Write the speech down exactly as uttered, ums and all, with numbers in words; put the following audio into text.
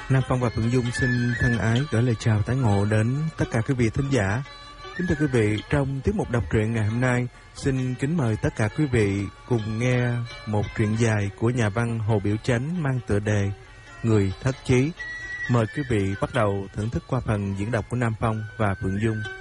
Nam Phong và Phượng Dung xin thân ái gửi lời chào tái ngộ đến tất cả quý vị thính giả. Kính thưa quý vị, trong tiết mục đọc truyện ngày hôm nay, xin kính mời tất cả quý vị cùng nghe một truyện dài của nhà văn Hồ Biểu Chánh mang tựa đề Người Thất Chí. Mời quý vị bắt đầu thưởng thức qua phần diễn đọc của Nam Phong và Phượng Dung.